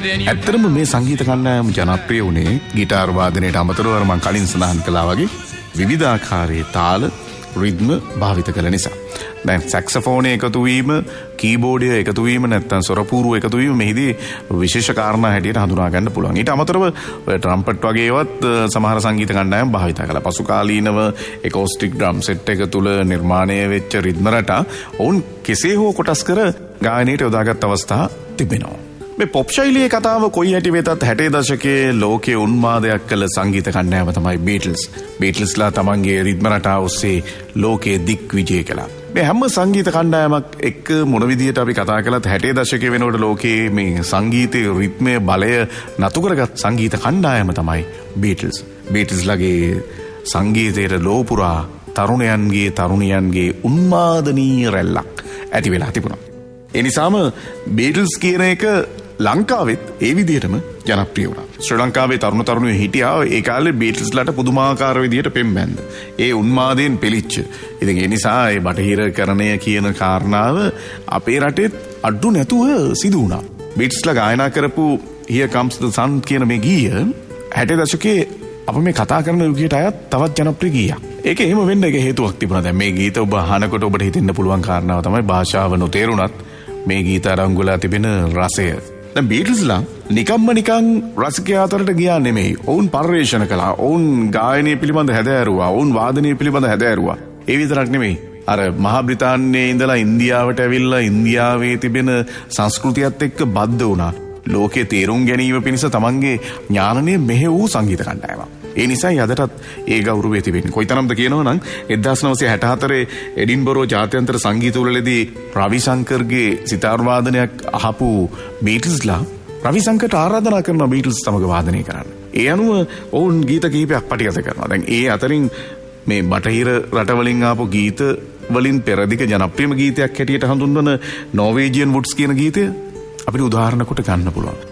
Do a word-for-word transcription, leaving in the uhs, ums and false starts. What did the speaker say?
ඇත්තටම මේ සංගීත කණ්ඩායම ජනප්‍රිය වුණේ ගිටාර් වාදනයට අමතරව අර මම කලින් සඳහන් කළා වගේ විවිධාකාරයේ තාල රිද්ම භාවිත කළ නිසා. දැන් සැක්සෆෝනයේ එකතු වීම, කීබෝඩය එකතු වීම නැත්නම් සොරපූරුව එකතු වීම මෙහිදී විශේෂ කාරණා හැටියට හඳුනා ගන්න පුළුවන්. ඊට අමතරව ට්‍රම්පට් වගේවත් සමහර සංගීත කණ්ඩායම් භාවිත කළා. පසු කාලීනව එකෝස්ටික් ඩ්‍රම් සෙට් එක තුල නිර්මාණය වෙච්ච රිද්ම රටා ඔවුන් කෙසේ හෝ කොටස් කර ගායනයට යොදාගත් අවස්ථා තිබෙනවා. මේ පොප් ශෛලියේ කතාව කොයි හැටි වෙතත් හැටේ දශකයේ ලෝකයේ උන්මාදයක් කළ සංගීත කණ්ඩායම තමයි බීට්ල්ස්. බීට්ල්ස්ලා තමන්ගේ රිද්ම රටා ඔස්සේ ලෝකයේ දිග්විජය කළා. මේ හැම සංගීත කණ්ඩායමක් එක්ක මොන විදියට අපි කතා කළත් හැටේ දශකයේ වෙනකොට ලෝකයේ මේ සංගීතයේ රිද්මයේ බලය නතු කරගත් සංගීත කණ්ඩායම තමයි බීට්ල්ස්. බීට්ල්ස්ලාගේ සංගීතයේ ලෝපුරා තරුණයන්ගේ තරුණියන්ගේ උන්මාදනීය රැල්ලක් ඇති වෙලා තිබුණා. ඒ නිසාම බීට්ල්ස් කියන එක ලංකාවෙත් ඒ විදිහටම ජනප්‍රිය වුණා. ශ්‍රී ලංකාවේ තරුණ තරුණියෝ හිටියා ඒ කාලේ බීට්ල්ස්ලාට පුදුමාකාර විදිහට පෙම්බැන්ද. ඒ උන්මාදයෙන් පෙලිච්ච. ඉතින් ඒ නිසා ඒ බටහිරකරණය කියන කාරණාව අපේ රටෙත් අඩු නැතුව සිදු වුණා. බීට්ල්ස්ලා ගායනා කරපු Here Comes the Sun කියන මේ ගීය හැටේ දශකයේ අප මේ කතා කරන යුගයට අයත් තවත් ජනප්‍රිය ගීයක්. ඒක එහෙම වෙන්න එක හේතුවක් තිබුණා. දැන් මේ ගීත ඔබ අහනකොට ඔබට හිතෙන්න පුළුවන් කාරණාව තමයි භාෂාව නොතේරුණත් මේ ගීත අරංගුලා තිබෙන රසය. දැන් බීට්ල්ස්ලා නිකම්ම නිකන් රසිකයා අතරට ගියා නෙමෙයි. ඔවුන් පරිවේෂණ කළා. ඔවුන් ගායනය පිළිබඳ හැදෑරුවා. ඔවුන් වාදනය පිළිබඳ හැදෑරුවා. ඒ විතරක් නෙමෙයි. අර මහා බ්‍රිතාන්‍යයේ ඉඳලා ඉන්දියාවට ඇවිල්ලා ඉන්දියාවේ තිබෙන සංස්කෘතියත් එක්ක බද්ධ වුණා. ලෝකයේ තේරුම් ගැනීම පිණිස තමන්ගේ ඥානනය මෙහෙ වූ සංගීත කණ්ඩායමක්. ඒ නිසායි අදටත් ඒ ගෞරවය තිබෙන්නේ. කොයිතරම්ද කියනවා නම් එක්දාස් නවසිය හැට හතරේ එඩින්බරෝ ජාත්‍යන්තර සංගීත උළෙලදී රවි ශංකර්ගේ සිතාර් වාදනයක් අහපු බීට්ල්ස්ලා රවි ශංකර්ට ආරාධනා කරනවා බීට්ල්ස් සමග වාදනය කරන්න. ඒ අනුව ඔවුන් ගීත කිහිපයක් පටිගත කරනවා. දැන් ඒ අතරින් මේ බටහිර රටවලින් ආපු ගීත වලින් පෙරදිග ජනප්‍රියම ගීතයක් හැටියට හඳුන්වන නෝවේජියන් වුඩ්ස් කියන ගීතය අපිට උදාහරණ කොට ගන්න පුළුවන්.